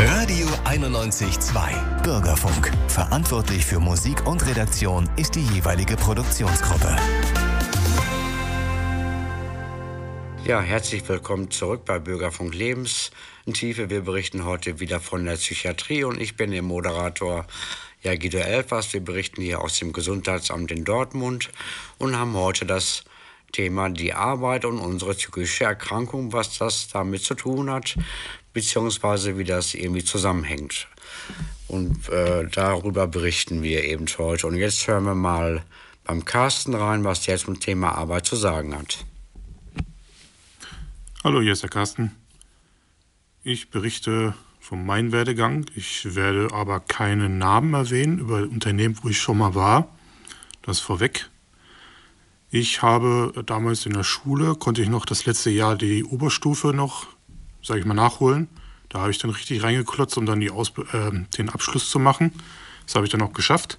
Radio 91.2 Bürgerfunk. Verantwortlich für Musik und Redaktion ist die jeweilige Produktionsgruppe. Ja, herzlich willkommen zurück bei Bürgerfunk Lebenstiefe. Wir berichten heute wieder von der Psychiatrie und ich bin der Moderator Guido Elfers. Wir berichten hier aus dem Gesundheitsamt in Dortmund und haben heute das Thema die Arbeit und unsere psychische Erkrankung, was das damit zu tun hat, beziehungsweise wie das irgendwie zusammenhängt. Und darüber berichten wir eben heute. Und jetzt hören wir mal beim Carsten rein, was der zum Thema Arbeit zu sagen hat. Hallo, hier ist der Carsten. Ich berichte von meinem Werdegang. Ich werde aber keine Namen erwähnen über Unternehmen, wo ich schon mal war. Das vorweg. Ich habe damals in der Schule, konnte ich noch das letzte Jahr die Oberstufe noch, sage ich mal, nachholen. Da habe ich dann richtig reingeklotzt, um dann den Abschluss zu machen. Das habe ich dann auch geschafft.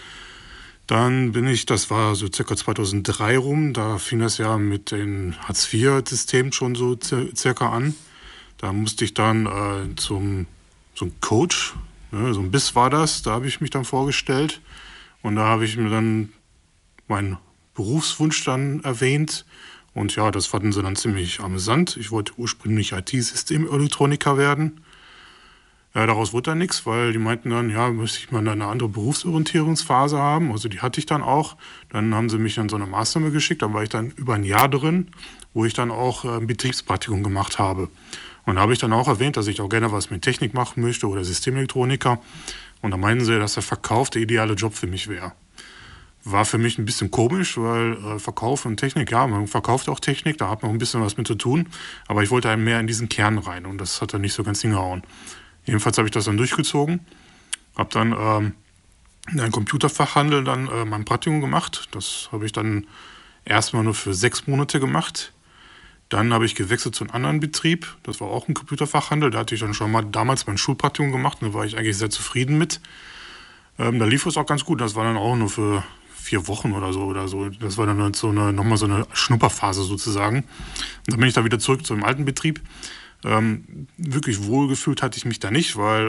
Dann das war so circa 2003 rum, da fing das ja mit den Hartz-IV-Systemen schon so circa an. Da musste ich dann so ein Coach, so ein Biss war das, da habe ich mich dann vorgestellt. Und da habe ich mir dann meinen Berufswunsch dann erwähnt. Und ja, das fanden sie dann ziemlich amüsant. Ich wollte ursprünglich IT-Systemelektroniker werden. Ja, daraus wurde dann nichts, weil die meinten dann, ja, müsste ich mal eine andere Berufsorientierungsphase haben. Also die hatte ich dann auch. Dann haben sie mich an so eine Maßnahme geschickt. Da war ich dann über ein Jahr drin, wo ich dann auch ein Betriebspraktikum gemacht habe. Und da habe ich dann auch erwähnt, dass ich auch gerne was mit Technik machen möchte oder Systemelektroniker. Und da meinten sie, dass der Verkauf der ideale Job für mich wäre. War für mich ein bisschen komisch, weil Verkauf und Technik, ja, man verkauft auch Technik, da hat man ein bisschen was mit zu tun. Aber ich wollte halt mehr in diesen Kern rein und das hat dann nicht so ganz hingehauen. Jedenfalls habe ich das dann durchgezogen, habe dann in einem Computerfachhandel dann mein Praktikum gemacht. Das habe ich dann erstmal nur für 6 Monate gemacht. Dann habe ich gewechselt zu einem anderen Betrieb. Das war auch ein Computerfachhandel. Da hatte ich dann schon mal damals mein Schulpraktikum gemacht. Da war ich eigentlich sehr zufrieden mit. Da lief es auch ganz gut. Das war dann auch nur für 4 Wochen oder so. Das war dann nochmal so eine Schnupperphase sozusagen. Und dann bin ich da wieder zurück zu dem alten Betrieb. Wirklich wohlgefühlt hatte ich mich da nicht, weil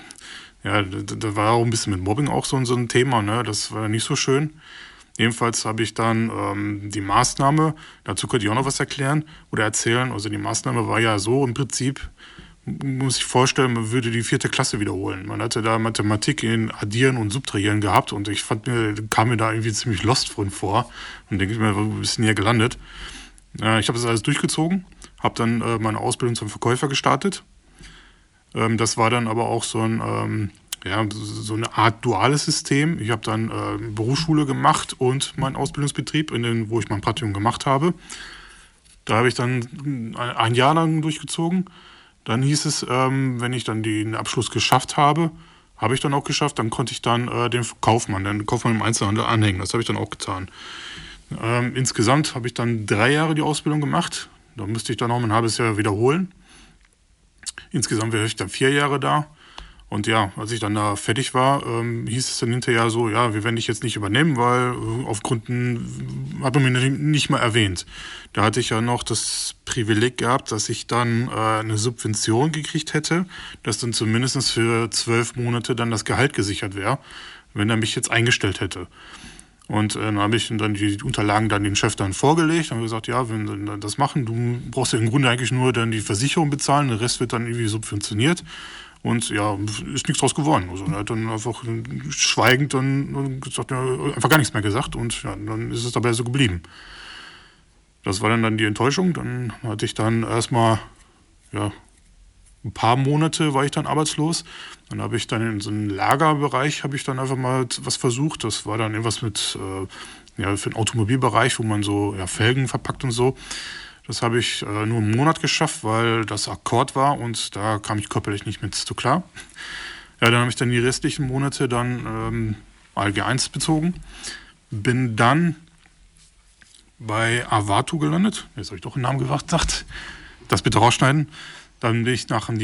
da war auch ein bisschen mit Mobbing auch so ein Thema, ne? Das war nicht so schön. Jedenfalls habe ich dann die Maßnahme, dazu könnte ich auch noch was erklären oder erzählen. Also die Maßnahme war ja so im Prinzip, muss ich vorstellen, man würde die 4. Klasse wiederholen. Man hatte da Mathematik in Addieren und Subtrahieren gehabt und kam mir da irgendwie ziemlich lost vor und denke ich mir, wo bist du denn hier gelandet? Ich habe das alles durchgezogen, habe dann meine Ausbildung zum Verkäufer gestartet. Das war dann aber auch so eine Art duales System. Ich habe dann Berufsschule gemacht und meinen Ausbildungsbetrieb, wo ich mein Praktikum gemacht habe. Da habe ich dann ein Jahr lang durchgezogen. Dann hieß es, wenn ich dann den Abschluss geschafft habe ich dann auch geschafft, dann konnte ich dann den Kaufmann im Einzelhandel anhängen. Das habe ich dann auch getan. Insgesamt habe ich dann 3 Jahre die Ausbildung gemacht. Da müsste ich dann noch ein halbes Jahr wiederholen. Insgesamt wäre ich dann 4 Jahre da. Und ja, als ich dann da fertig war, hieß es dann hinterher so, ja, wir werden dich jetzt nicht übernehmen, weil auf Gründen hat man mich nicht mal erwähnt. Da hatte ich ja noch das Privileg gehabt, dass ich dann eine Subvention gekriegt hätte, dass dann zumindest für 12 Monate dann das Gehalt gesichert wäre, wenn er mich jetzt eingestellt hätte. Und dann habe ich dann die Unterlagen dann den Chef dann vorgelegt und gesagt, ja, wenn wir das machen, du brauchst ja im Grunde eigentlich nur dann die Versicherung bezahlen, der Rest wird dann irgendwie subventioniert. Und ja, ist nichts draus geworden. Also er hat dann einfach schweigend dann gesagt, ja, einfach gar nichts mehr gesagt und ja, dann ist es dabei so geblieben. Das war dann die Enttäuschung. Dann hatte ich dann erstmal, ein paar Monate war ich dann arbeitslos. Dann habe ich dann in so einem Lagerbereich dann einfach mal was versucht. Das war dann irgendwas für den Automobilbereich, wo man so Felgen verpackt und so. Das habe ich nur einen Monat geschafft, weil das Akkord war und da kam ich körperlich nicht mit so klar. Ja, dann habe ich dann die restlichen Monate dann ALG 1 bezogen. Bin dann bei Avato gelandet. Jetzt habe ich doch einen Namen gesagt. Das bitte rausschneiden. Dann bin ich nach einem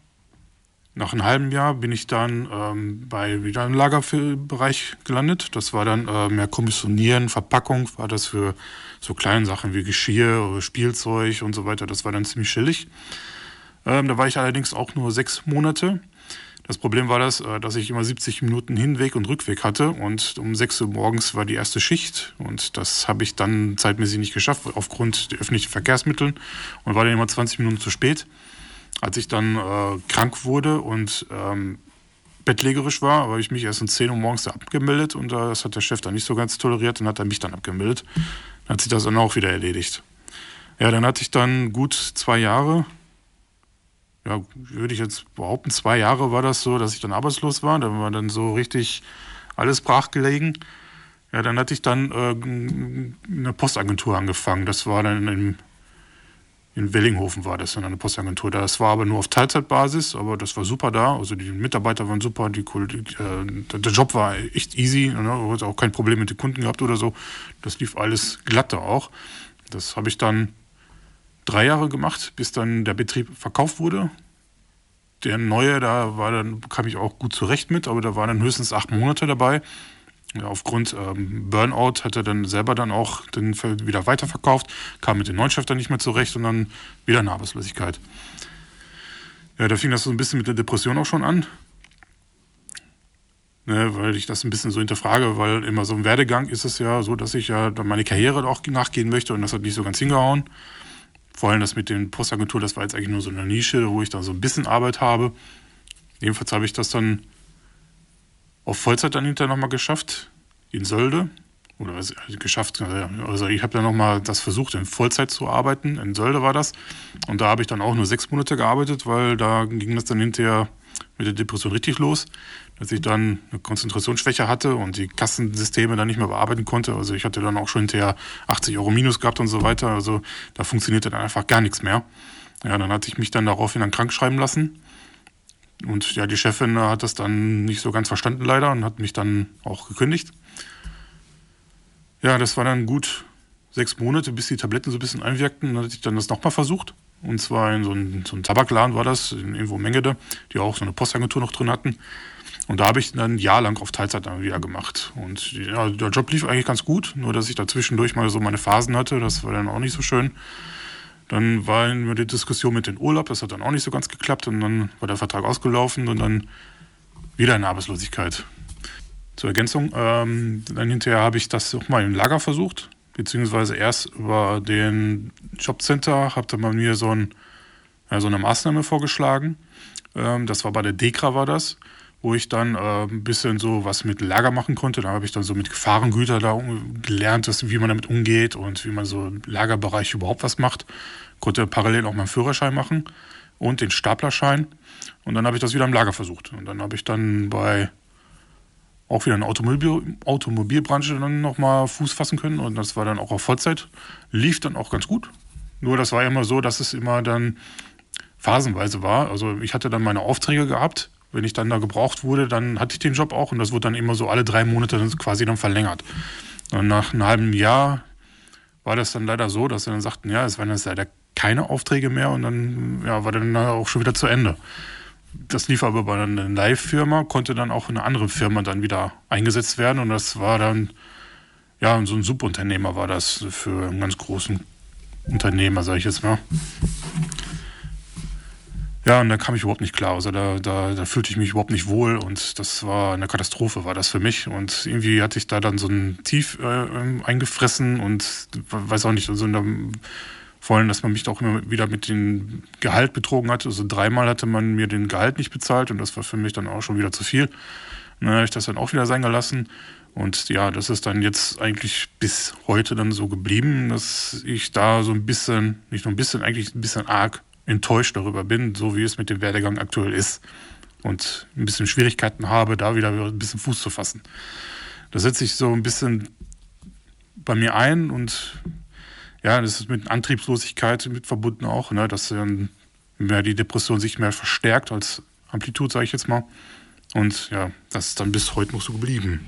halben Jahr bin ich dann wieder im Lagerbereich gelandet. Das war dann mehr Kommissionieren, Verpackung, war das für so kleine Sachen wie Geschirr, Spielzeug und so weiter. Das war dann ziemlich chillig. Da war ich allerdings auch nur 6 Monate. Das Problem war dass ich immer 70 Minuten Hinweg und Rückweg hatte und um 6 Uhr morgens war die erste Schicht und das habe ich dann zeitmäßig nicht geschafft aufgrund der öffentlichen Verkehrsmittel und war dann immer 20 Minuten zu spät. Als ich dann krank wurde und bettlägerisch war, habe ich mich erst um 10 Uhr morgens da abgemeldet und das hat der Chef dann nicht so ganz toleriert und hat er mich dann abgemeldet. Dann hat sich das dann auch wieder erledigt. Ja, dann hatte ich dann gut 2 Jahre, ja, würde ich jetzt behaupten, 2 Jahre war das so, dass ich dann arbeitslos war. Da war dann so richtig alles brachgelegen. Ja, dann hatte ich dann eine Postagentur angefangen. Das war dann in Wellinghofen war das dann eine Postagentur. Das war aber nur auf Teilzeitbasis, aber das war super da. Also die Mitarbeiter waren super, der Job war echt easy. Ne? Ich hatte auch kein Problem mit den Kunden gehabt oder so. Das lief alles glatt da auch. Das habe ich dann 3 Jahre gemacht, bis dann der Betrieb verkauft wurde. Der neue, kam ich auch gut zurecht mit, aber da waren dann höchstens 8 Monate dabei. Ja, aufgrund Burnout hat er dann selber dann auch wieder weiterverkauft, kam mit dem neuen Chef dann nicht mehr zurecht und dann wieder eine Arbeitslosigkeit. Ja, da fing das so ein bisschen mit der Depression auch schon an. Ne, weil ich das ein bisschen so hinterfrage, weil immer so im Werdegang ist es ja so, dass ich ja dann meine Karriere auch nachgehen möchte und das hat nicht so ganz hingehauen. Vor allem das mit den Postagentur, das war jetzt eigentlich nur so eine Nische, wo ich da so ein bisschen Arbeit habe. Jedenfalls habe ich das dann auf Vollzeit dann hinterher nochmal geschafft, in Sölde. Oder geschafft, also ich habe dann nochmal das versucht, in Vollzeit zu arbeiten. In Sölde war das. Und da habe ich dann auch nur 6 Monate gearbeitet, weil da ging das dann hinterher mit der Depression richtig los, dass ich dann eine Konzentrationsschwäche hatte und die Kassensysteme dann nicht mehr bearbeiten konnte. Also ich hatte dann auch schon hinterher 80 € minus gehabt und so weiter. Also da funktionierte dann einfach gar nichts mehr. Ja, dann hatte ich mich dann daraufhin dann krank schreiben lassen. Und ja, die Chefin hat das dann nicht so ganz verstanden leider und hat mich dann auch gekündigt. Ja, das war dann gut 6 Monate, bis die Tabletten so ein bisschen einwirkten. Dann hatte ich dann das nochmal versucht. Und zwar in so einem Tabakladen war das, irgendwo in Mengede, die auch so eine Postagentur noch drin hatten. Und da habe ich dann ein Jahr lang auf Teilzeit dann wieder gemacht. Und ja, der Job lief eigentlich ganz gut, nur dass ich da zwischendurch mal so meine Phasen hatte. Das war dann auch nicht so schön. Dann war immer die Diskussion mit dem Urlaub, das hat dann auch nicht so ganz geklappt. Und dann war der Vertrag ausgelaufen und dann wieder eine Arbeitslosigkeit. Zur Ergänzung, dann hinterher habe ich das auch mal im Lager versucht. Beziehungsweise erst über den Jobcenter hatte man mir so eine Maßnahme vorgeschlagen. Das war bei der DEKRA war das, wo ich dann ein bisschen so was mit Lager machen konnte. Da habe ich dann so mit Gefahrengütern da gelernt, wie man damit umgeht und wie man so im Lagerbereich überhaupt was macht. Konnte parallel auch meinen Führerschein machen und den Staplerschein. Und dann habe ich das wieder im Lager versucht. Und dann habe ich dann auch wieder in der Automobilbranche dann nochmal Fuß fassen können und das war dann auch auf Vollzeit. Lief dann auch ganz gut. Nur das war immer so, dass es immer dann phasenweise war. Also ich hatte dann meine Aufträge gehabt. Wenn ich dann da gebraucht wurde, dann hatte ich den Job auch und das wurde dann immer so alle 3 Monate quasi dann verlängert. Und nach einem halben Jahr war das dann leider so, dass sie dann sagten, ja, es waren jetzt leider keine Aufträge mehr und dann war dann auch schon wieder zu Ende. Das lief aber bei einer Live-Firma, konnte dann auch in eine andere Firma dann wieder eingesetzt werden und das war dann, ja, so ein Subunternehmer war das für einen ganz großen Unternehmer, sage ich jetzt mal. Ja, und da kam ich überhaupt nicht klar, also da fühlte ich mich überhaupt nicht wohl und das war eine Katastrophe, war das für mich und irgendwie hatte ich da dann so ein Tief eingefressen und weiß auch nicht, also vor allem, dass man mich auch immer wieder mit dem Gehalt betrogen hat. Also 3-mal hatte man mir den Gehalt nicht bezahlt und das war für mich dann auch schon wieder zu viel. Und dann habe ich das dann auch wieder sein gelassen. Und ja, das ist dann jetzt eigentlich bis heute dann so geblieben, dass ich da so ein bisschen, nicht nur ein bisschen, eigentlich ein bisschen arg enttäuscht darüber bin, so wie es mit dem Werdegang aktuell ist. Und ein bisschen Schwierigkeiten habe, da wieder ein bisschen Fuß zu fassen. Das setzt sich so ein bisschen bei mir ein und ja, das ist mit Antriebslosigkeit mit verbunden auch, ne, dass mehr die Depression sich mehr verstärkt als Amplitude, sage ich jetzt mal. Und ja, das ist dann bis heute noch so geblieben.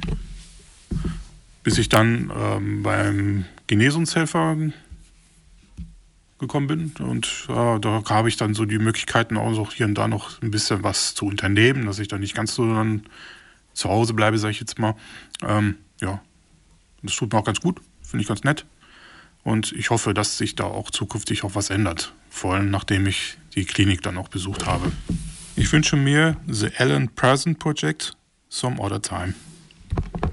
Bis ich dann beim Genesungshelfer gekommen bin und da habe ich dann so die Möglichkeiten auch hier und da noch ein bisschen was zu unternehmen, dass ich dann nicht ganz so dann zu Hause bleibe, sage ich jetzt mal. Ja, das tut mir auch ganz gut, finde ich ganz nett. Und ich hoffe, dass sich da auch zukünftig auch was ändert. Vor allem, nachdem ich die Klinik dann auch besucht habe. Ich wünsche mir The Alan Parsons Project Some Other Time.